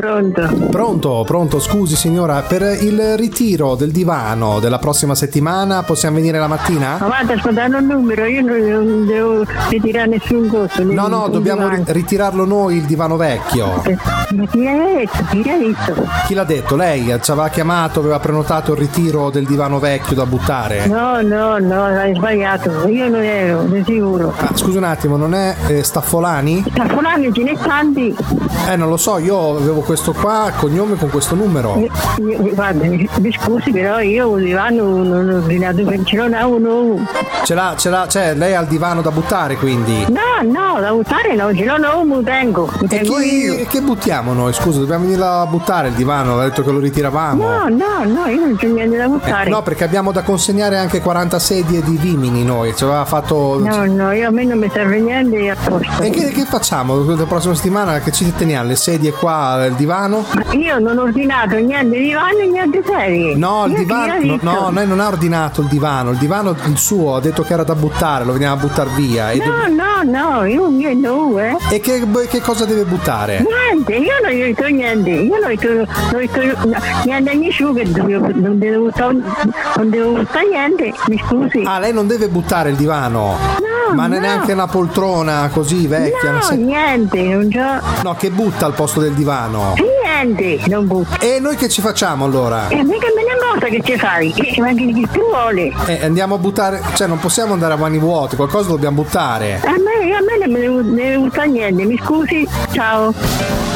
Pronto, scusi signora, per il ritiro del divano della prossima settimana possiamo venire la mattina? Ma guarda, sto dando un numero, io non devo ritirare nessun costo. No, dobbiamo ritirarlo noi il divano vecchio. Ma chi l'ha detto? Chi l'ha detto? Lei ci aveva chiamato, aveva prenotato il ritiro del divano vecchio da buttare? No, hai sbagliato, io non ero, di sicuro. Scusi un attimo, non è Staffolani? Staffolani ce n'è tanti. Non lo so, io avevo questo qua, cognome con questo numero. Guarda, mi scusi, però io un divano non ho ordinato, ce l'ho uno. Ce l'ha, cioè lei ha il divano da buttare quindi? No, da buttare no, ce l'ho uno, tengo io. E che buttiamo noi? Scusa, dobbiamo venire a buttare il divano, ha detto che lo ritiravamo. No, io non c'ho niente da buttare. No, perché abbiamo da consegnare anche 40 sedie di Vimini noi, ci aveva fatto... No, io a me non mi serve niente e a posto. E che facciamo la prossima settimana? Che ci teniamo? Le sedie qua, il divano? Io non ho ordinato niente divano e niente sedie. No, il divano, no, lei non ha ordinato il divano il suo, ha detto che era da buttare, lo veniamo a buttare via. No, io niente. E che cosa deve buttare? Niente, io non gli ho detto niente, niente a nessuno che non devo buttare niente, mi scusi. Lei non deve buttare il divano? No, ma neanche una poltrona così vecchia? No, niente, non c'ho. No, che butta al posto del divano? Niente, non butta. E noi che ci facciamo allora? Mica me ne importa che ci fai, ma che tu vuole. Andiamo a buttare, cioè non possiamo andare a mani vuote, qualcosa dobbiamo buttare. A me non me ne butta niente, mi scusi, ciao.